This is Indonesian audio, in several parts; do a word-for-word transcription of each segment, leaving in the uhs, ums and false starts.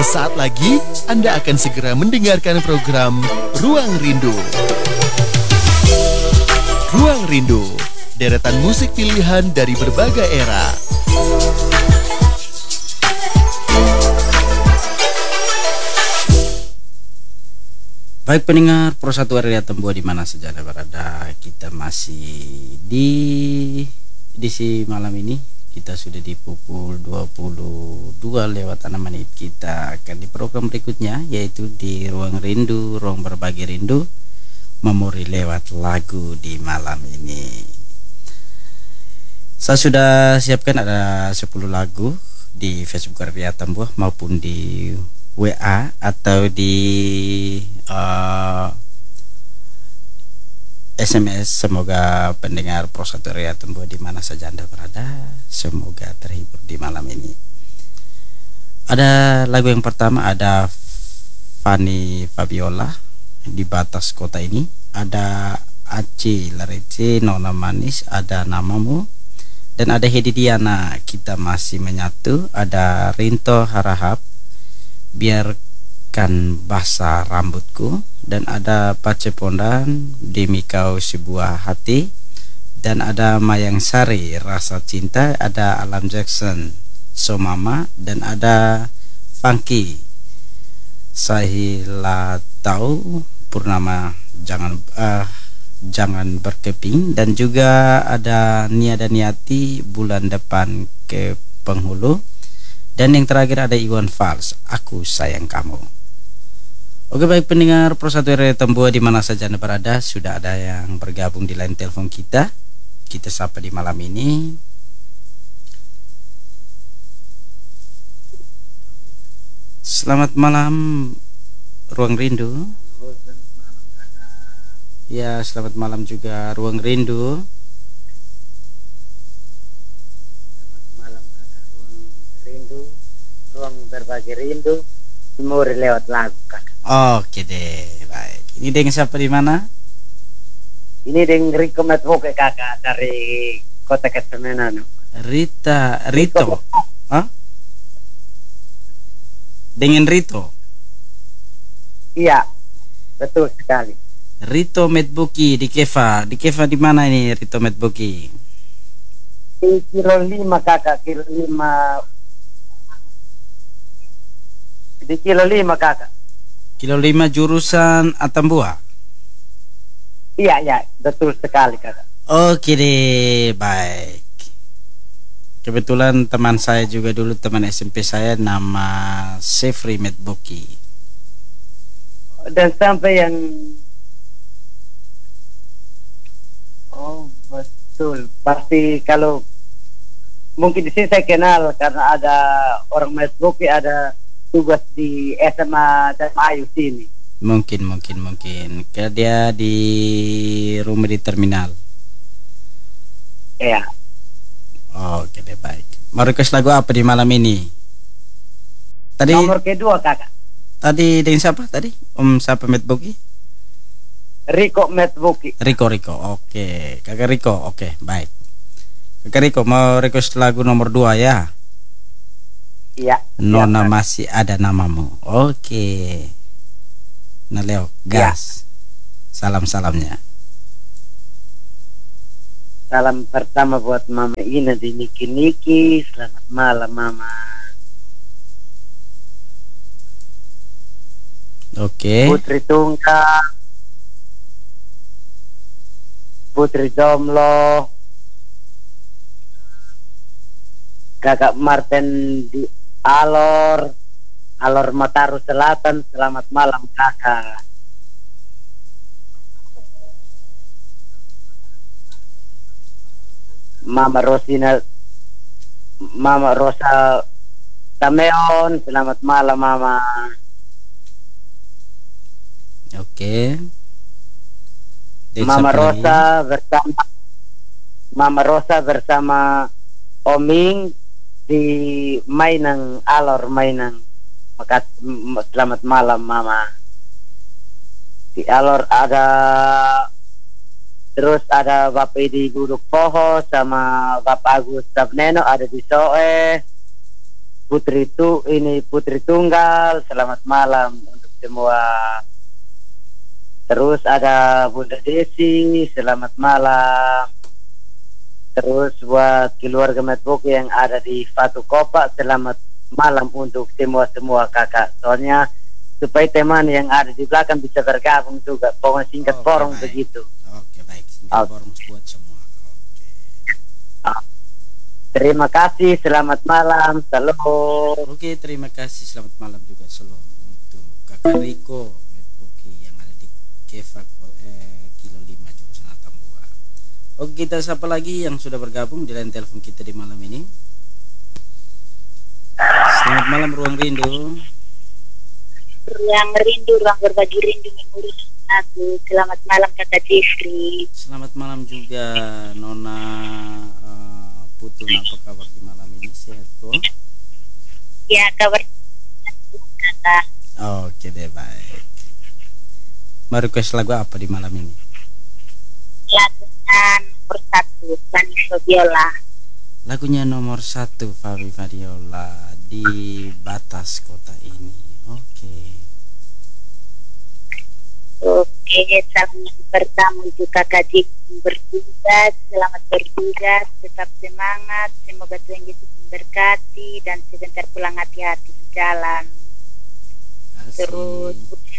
Sesaat lagi Anda akan segera mendengarkan program Ruang Rindu. Ruang Rindu, deretan musik pilihan dari berbagai era. Baik pendengar Pro satu Area Tembuah di mana saja Anda berada, kita masih di edisi malam ini. Kita sudah di pukul dua puluh dua lewat enam menit. Kita akan di program berikutnya, yaitu di Ruang Rindu, Ruang Berbagi Rindu, memori lewat lagu di malam ini. Saya sudah siapkan ada sepuluh lagu di Facebook Area Tembuah maupun di W A atau di uh, S M S. Semoga pendengar Pro satu Area Tembuah di mana saja Anda berada, semoga terhibur di malam ini. Ada lagu yang pertama, ada Fanny Fabiola, Di Batas Kota Ini. Ada Aci Larece, Nona Manis, Ada Namamu. Dan ada Hedi Diana, Kita Masih Menyatu. Ada Rinto Harahap, Biarkan Basah Rambutku. Dan ada Pace Pondan, Demi Kau Sebuah Hati. Dan ada Mayang Sari, Rasa Cinta. Ada Alam Jackson, So Mama. Dan ada Funky, Sahila Tahu Purnama, Jangan uh, Jangan Berkeping. Dan juga ada Nia dan Niati, Bulan Depan ke Penghulu. Dan yang terakhir ada Iwan Fals, Aku Sayang Kamu. Oke, baik pendengar Pro satu Area Tembuah di mana saja Anda berada, sudah ada yang bergabung di line telepon kita. Kita sapa di malam ini. Selamat malam Ruang Rindu. Ya, selamat malam juga Ruang Rindu. Selamat malam kakak Ruang Rindu, Ruang Berbagi Rindu, memori lewat lagu kakak. Oke deh, baik. Ini dengan siapa di mana? Ini dengan Riko Metwoke kakak dari Kota Kesemenanu. Rita, Rito. Hah? Dengan Rito. Iya, betul sekali. Rito Metbuki di Keva. Di Keva di mana ini Rito Metbuki? Di kilo lima kakak, kilo lima. Di kilo lima kakak. Kilo lima jurusan Atambua. Iya, iya, betul sekali kakak. Oke deh, baik. Kebetulan teman saya juga dulu, teman S M P saya, nama Sefri Metbuki. Dan sampai yang oh betul, pasti kalau mungkin di sini saya kenal karena ada orang Metbuki, ada tugas di S M A dan Ayu sini. Mungkin, mungkin, mungkin. Karena dia di rumah di terminal. Iya. Oke deh, baik. Mau request lagu apa di malam ini? Tadi Nomor kedua kakak. Tadi dengan siapa tadi? Om siapa Metbuki? Riko Metbuki. Riko, Riko. Oke, kakak Riko. Oke, baik. Kakak Riko mau request lagu nomor dua ya? Iya. Nona iya, Masih Ada Namamu. Oke. Nah Leo, gas. Salam-salamnya. Salam pertama buat Mama Ina di Niki Niki. Selamat malam Mama. Oke. Putri Tunggal, Putri Jomlo, Kakak Martin di Alor, Alor Mataru Selatan. Selamat malam kakak. Mama Rosina, Mama Rosa Tameon. Selamat malam Mama. Oke. Desa Mama Pelagi. Rosa bersama Mama Rosa bersama Oming di Mainang Alor Mainang. Maka selamat malam Mama. Di Alor ada, terus ada Bapak di Guduk Poho sama Bapak Agus Sabneno ada di Soe. putri itu ini putri tunggal, selamat malam untuk semua. Terus ada Bunda Desi, selamat malam. Terus buat keluarga Metboki yang ada di Fatu Kopa, selamat malam untuk semua-semua kakak. Soalnya supaya teman yang ada di belakang bisa bergabung juga. Pokoknya singkat Oke, form baik. begitu. Oke, baik. Singkat Oke. forum buat semua. Oke. Ah, terima kasih, selamat malam, salam. Oke, terima kasih. Selamat malam juga Shalom untuk Kakak Riko Metboki yang ada di Kefak eh, Kilo lima jurusan Atambua. Oke, kita sapa lagi yang sudah bergabung di line telepon kita di malam ini. Selamat malam Ruang Rindu. Ruang rindu, ruang berbagi rindu mengurus aku. Selamat malam kakak Jeffrey. Selamat malam juga Nona uh, Putun, apa kabar di malam ini? Sehat kok? Ya kabar kakak. Oke deh, baik. Mau request lagu apa di malam ini? Lagunya nomor satu Fanny Fabiola. Lagunya nomor satu Fabi Fadiola, Di Batas Kota Ini. Oke. Oke, salam yang pertama untuk kakak Jeffrey bertugas. Selamat bertugas, tetap semangat. Semoga Tuhan Yesus memberkati dan sebentar pulang hati-hati di jalan. Kasih. Terus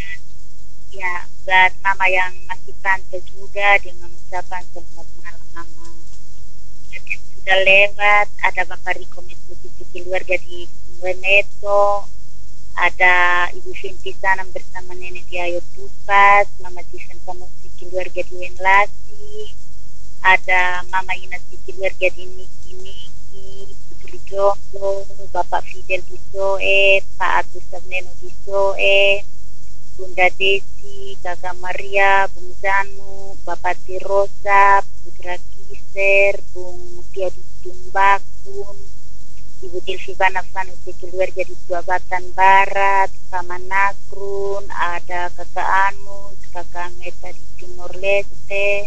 ya buat mama yang masih pantai juga dengan ucapan selamat malam mama. Yang sudah lewat ada Bapak Riko Metboki keluarga di Weneto, ada Ibu Sinti Sanam bersama Nenek di Ayo Tupas, Mama Tisan sama keluarga di Wenlasi, ada Mama Ina keluarga di Niki Niki, Putri Joko, Bapak Fidel di Soe, Pak Agus Neno di Soe, Bunda Desi, Kakak Maria, Bung Zanu, Bapak Tirosa, Putra Kiser, Bung Tia di Tumbakun, Ibu Dilvivana Vanusi keluarga di Tuabatan Barat, Paman Nakrun, ada Kakak Anus, Kakak Meta di Timor Leste,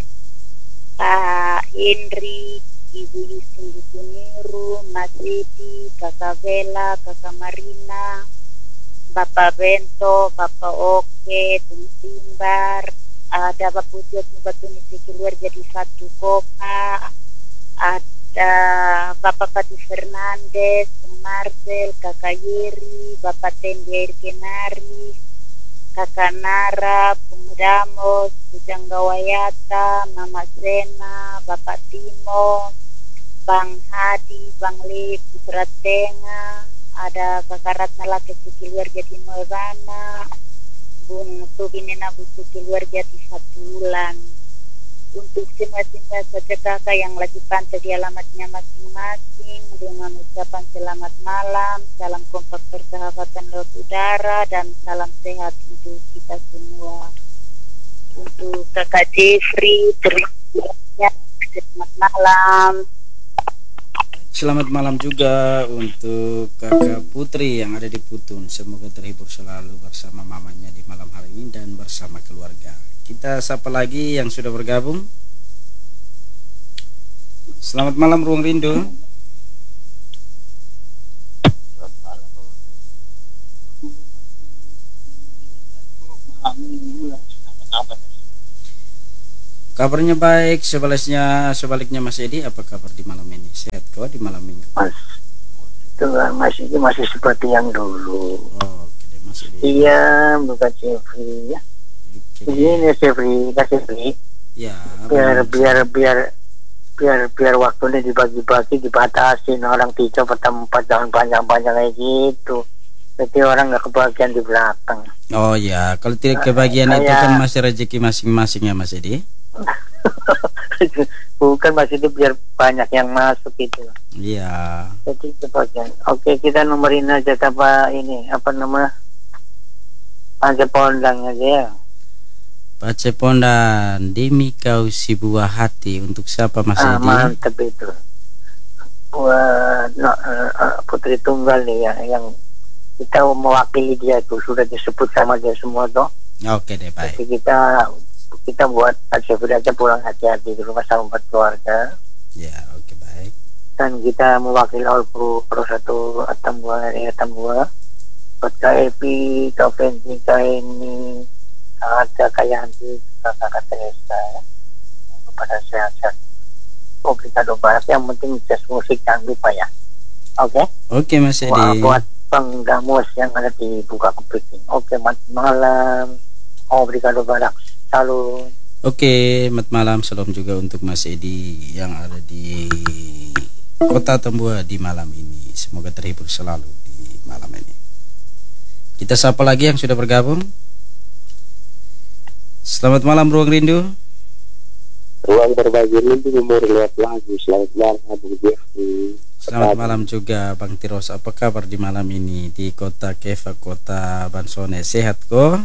Pak Henry, Ibu Yusin di Suniru, Mas Ridi, Kakak Bella, Kakak Marina, Bapak Bento, Bapak Oke, Bung Timbar, ada Bapak Ujiat Mubatuni keluarga di Satu Kopa, ada Bapak Pati Fernandes, Bung Marcel, Kakak Yeri, Bapak Tendi Air Kenari, Kakak Nara, Bung Damos, Bujang Gawayata, Mama Sena, Bapak Timo, Bang Hadi, Bang Le, Putra Tenga, ada Kakak Ratna Laki keluarga di Noebana, Bung Tubinena Buku keluarga di Satulan. Untuk semua-semua saja kakak yang lagi pantai di alamatnya masing-masing dengan ucapan selamat malam, salam kompak persahabatan laut udara dan salam sehat untuk kita semua. Untuk kakak Jeffrey, terima kasih, selamat malam. Selamat malam juga untuk kakak Putri yang ada di Putun. Semoga terhibur selalu bersama mamanya di malam hari ini dan bersama keluarga. Kita sapa lagi yang sudah bergabung. Selamat malam Ruang Rindu. Kabarnya baik, sebaliknya sebaliknya Mas Edi, apa kabar di malam ini? Sehat kok di malam minggu? Mas, itu masih masih seperti yang dulu. Oh, oke deh Mas Edi. Iya, bukan Jeffrey ya. Oke. Ini Jeffrey, kasih Jeffrey. Ya, Biar benar. biar biar biar biar waktunya dibagi-bagi, dibatasi. Orang tiga atau empat jangan panjang-panjang kayak gitu. Jadi orang nggak kebagian di belakang. Oh ya, kalau tidak kebagian itu Kayak- kan masih rezeki masing-masing ya Mas Edi. Bukan mas, itu biar banyak yang masuk gitu. Iya. Jadi kebagian. Oke, kita nomorin aja apa ini apa nama Panca Pondang aja ya. Pace Pondan, demi kau si buah hati, untuk siapa Mas Ah, Edi? mantep itu. Buat no, uh, Putri Tunggal nih ya, yang kita mewakili dia tuh sudah disebut sama dia semua tuh. Oke deh, baik. Jadi kita kita buat aja aja pulang hati-hati di rumah sama buat keluarga. Ya, oke baik. dan kita mewakili all pro pro satu Atambua dari Atambua buat K E P Provinsi K ini ada kayak nanti kakak Teresa ya. Kepada sehat-sehat Obrigado Barat, yang penting jazz musik jangan lupa ya. Oke okay? Oke okay, Mas Edi. Wah, buat penggamus yang ada di Buka Kepiting. Oke okay, malam Obrigado Barat, salam. Oke, selamat malam, salam juga untuk Mas Edi yang ada di Kota Tambua di malam ini. Semoga terhibur selalu di malam ini. Kita sapa lagi yang sudah bergabung. Selamat malam Ruang Rindu. Ruang berbagi rindu memori lewat lagu. Selamat malam Bung Jeffrey. Selamat malam juga Bang Tiros. Apa kabar di malam ini di Kota Keva, Kota Bansone? Sehat kok?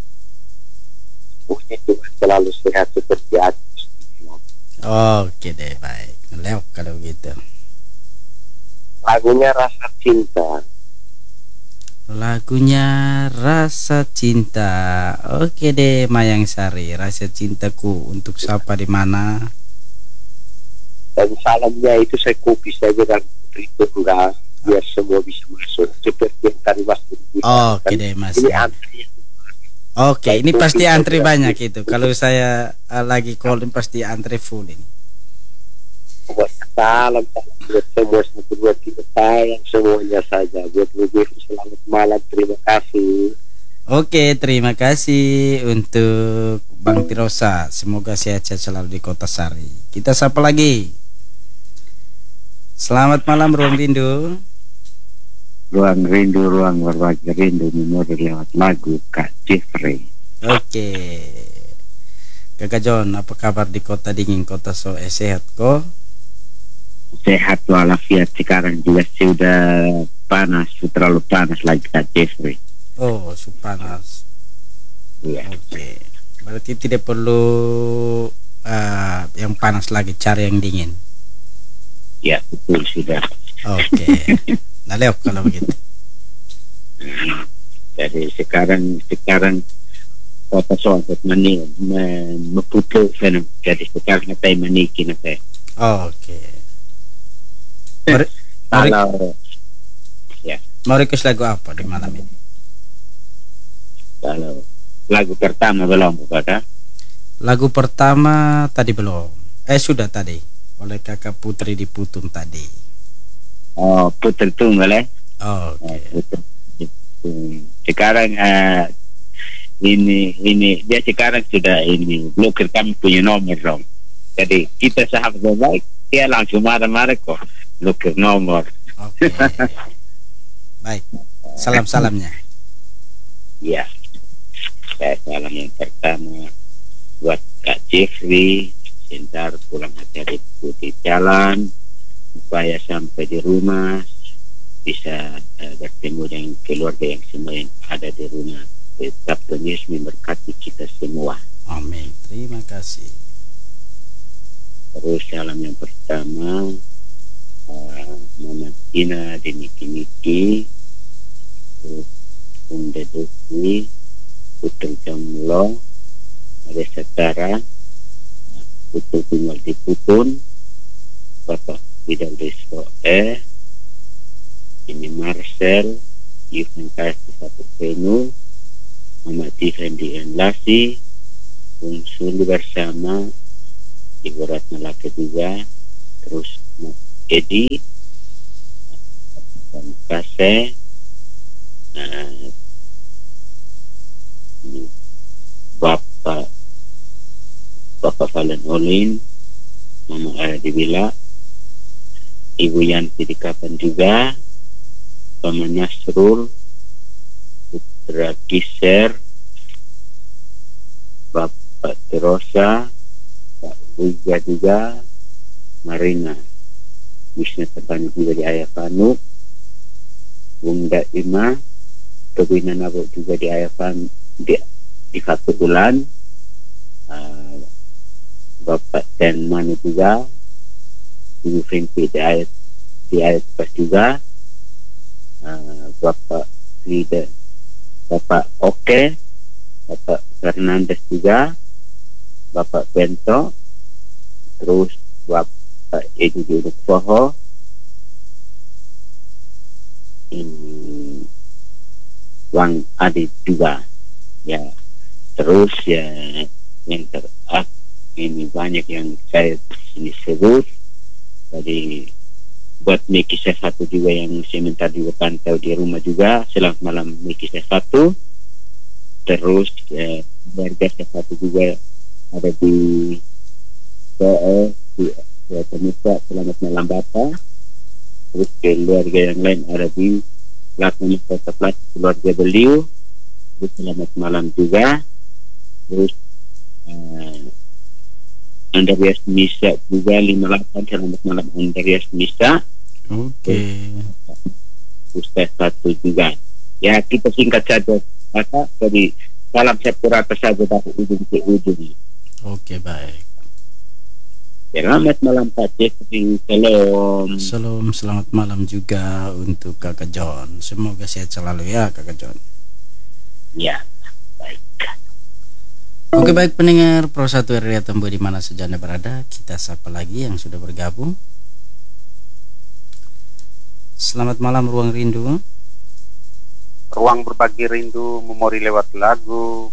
Puji Tuhan selalu sehat seperti atas. Oke deh, baik. Lewat kalau gitu. Lagunya Rasa Cinta. Lagunya Rasa Cinta. Oke deh, Mayang Sari. Rasa cintaku untuk siapa di mana? Dan salamnya itu saya kopi saja dan itu enggak biar semua bisa masuk seperti yang tadi Mas bilang. Oke deh Mas. Ini antri. Oke, ini pasti antri banyak itu. Kalau saya uh, lagi call pasti antri full ini. Pokoknya salam salam buat semua satu dua tiga sayang semuanya saja buat lebih selamat malam, terima kasih. Oke, terima kasih untuk Bang Tirosa. Semoga sehat-sehat selalu di Kota Sari. Kita sapa lagi. Selamat malam Ruang Rindu. Ruang Rindu, ruang berbagi rindu memori lewat lagu Kak Jeffrey. Oke, Kakak John, apa kabar di kota dingin, Kota Soe? Sehat kok? Sehat walafiat, sekarang juga sudah panas, terlalu panas lagi Kak Jeffrey. Oh, su panas. Iya. Oke, berarti tidak perlu uh, yang panas lagi, cari yang dingin. Ya, betul sudah. Oke. Nah, Leo kalau begitu. Jadi sekarang sekarang Kota Soe mani memputu fenum. Jadi sekarang kita meniki nanti. Oke. Mari, mari, Kalau ya, mau request lagu apa di malam ini? kalau lagu pertama belum pada Lagu pertama tadi belum. Eh sudah tadi oleh Kakak Putri di Putun tadi. oh Putri Tunggal ya. Oh, oke. Okay. Sekarang uh, ini ini dia sekarang sudah ini blokir kami punya nomor dong. Jadi kita sahabat baik, dia langsung marah-marah kok blokir nomor. Oke. Baik. Salam-salamnya. Ya. Saya salam yang pertama buat Kak Jeffrey, sebentar pulang hati-hati putih jalan supaya sampai di rumah bisa uh, bertemu dengan keluarga yang semua yang ada di rumah. Tetap Tuhan Yesus memberkati kita semua. Amin. Terima kasih. Terus salam yang pertama uh, Mama Tina di Niki-Niki, Bunda Duki, Putri Jamlo, ada Setara, Putri tinggal di Putun, Bapak Bidang Desko E, ini Marcel, Ivan Kasih Satu Penu, Mama Tiffany di Enlasi, Bung Suli bersama Ibu Ratna Laki juga, terus Mas Edi, dan Kase, uh, Bapak Bapak Valen Olin, Mama Adi Bila, Ibu Yanti di Kapan juga, Paman Nasrul, Putra Kiser, Bapak Terosa, Pak Buja juga, Marina, Wisnu Tepani juga di Ayapanu, Bunda Ima, Tobina Nabo juga di Ayapanu, di, di satu bulan, uh, Bapak Dan Manu juga, Ibu Fengki di ayat di ayat pas juga, uh, Bapak Frida, Bapak Oke, Bapak Fernandes juga, Bapak Bento, terus Bapak Edi Duduk Soho, ini Wang Adi juga ya. Terus ya yang ter ah, ini banyak yang saya ini sebut. Jadi buat Miki saya satu juga yang sebentar juga pantau di rumah juga. Selamat malam Miki saya satu. Terus eh, keluarga saya satu juga ada di P E di Pemirsa. Selamat malam Bapak. Terus keluarga yang lain ada di Lakukan Kota Plat, keluarga beliau. Terus selamat malam juga. Terus uh, Andreas Misa juga lima puluh delapan. Selamat malam Andreas Misa. Oke. Ustaz satu juga. Ya kita singkat saja. Maka jadi salam sepurata saja dari ujung ke ujung. Oke, baik. Selamat malam Pak Jeffrey. Salam. Salam, selamat malam juga untuk Kakak John. Semoga sehat selalu ya Kakak John. Ya, baik. Oke, baik pendengar Pro satu R R I Tembo di mana saja Anda berada, kita sapa lagi yang sudah bergabung. Selamat malam Ruang Rindu. Ruang berbagi rindu, memori lewat lagu.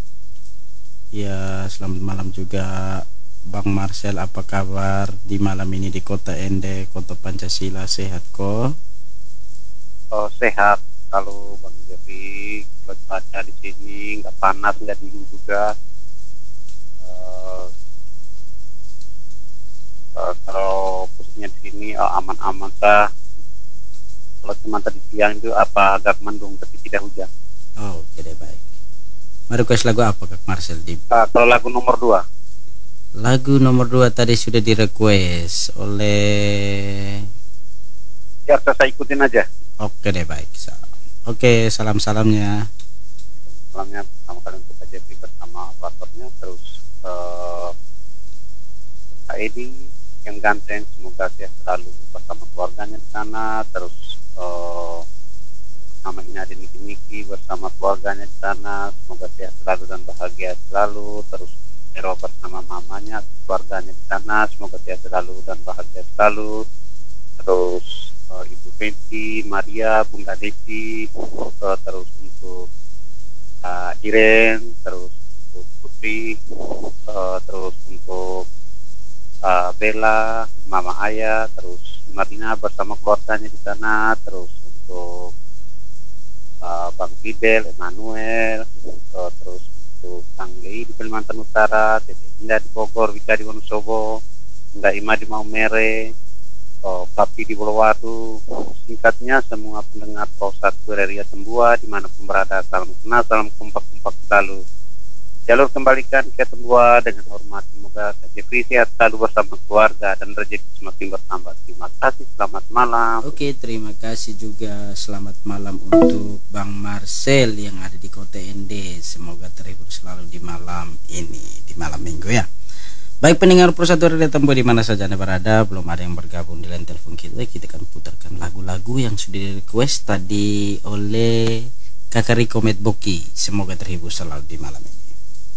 Ya, selamat malam juga Bang Marcel, apa kabar di malam ini di Kota Ende, Kota Pancasila, sehat kok? Oh, sehat. Kalau Bang Jeffrey, cuaca di sini nggak panas, nggak dingin juga. Uh, uh, kalau posisinya di sini uh, aman-aman sah. Kalau cuma tadi siang itu apa agak mendung tapi tidak hujan. Oh, oke deh, baik. Mari request lagu apa Kak Marcel di? Uh, kalau lagu nomor dua. Lagu nomor dua tadi sudah di request oleh. Ya, saya ikutin aja. Oke deh, baik. Oke, salam-salamnya. Salamnya pertama kali untuk Pak Jeffrey bersama operatornya, terus uh, Pak Edi yang ganteng, semoga sehat selalu bersama keluarganya di sana. Terus uh, nama ini ada Niki Niki bersama keluarganya di sana, semoga sehat selalu dan bahagia selalu. Terus Ero bersama mamanya, keluarganya di sana, semoga sehat selalu dan bahagia selalu. Terus uh, Ibu Penti, Maria, Bunda Desi, uh, terus untuk uh, Iren, terus untuk Putri, uh, terus untuk uh, Bella, Mama Ayah, terus Marina bersama keluarganya di sana, terus untuk uh, Bang Fidel, Emmanuel, uh, terus untuk Kang Lei di Kalimantan Utara, Tete Indah di Bogor, Wika di Wonosobo, Nda Ima di Maumere, oh, Papi di Bolowatu. Singkatnya semua pendengar Pro satu R R I Tembua dimanapun berada, salam kenal, salam kompak-kompak selalu. Jalur kembalikan ke Tembua dengan hormat. Semoga Jeffrey sehat selalu bersama keluarga dan rezeki semakin bertambah. Terima kasih, selamat malam. Oke, terima kasih juga. Selamat malam untuk Bang Marcel yang ada di Kota Ende. Semoga terhibur selalu di malam ini, di malam minggu ya. Baik pendengar Pro satu R R I Tembua di mana saja Anda berada, belum ada yang bergabung di line telepon kita, kita akan putarkan lagu-lagu yang sudah di request tadi oleh Kakak Riko Medboki. Semoga terhibur selalu di malam ini.